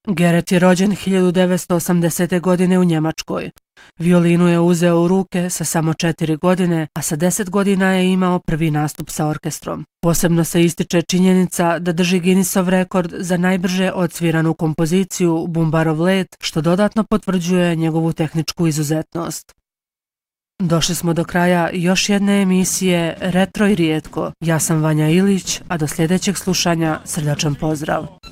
Gerrit je rođen 1980. godine u Njemačkoj. Violinu je uzeo u ruke sa samo 4 godine, a sa 10 godina je imao prvi nastup sa orkestrom. Posebno se ističe činjenica da drži Guinnessov rekord za najbrže odsviranu kompoziciju Bumbarov let, što dodatno potvrđuje njegovu tehničku izuzetnost. Došli smo do kraja još jedne emisije Retro i rijetko. Ja sam Vanja Ilić, a do sljedećeg slušanja srdačan pozdrav.